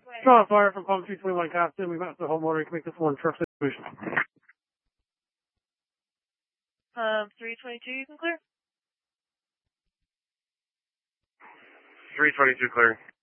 Draw fire from Palm 221 Captain. We mapped the homeowner. You can make this one trust solution. 322, you can clear? 322 clear.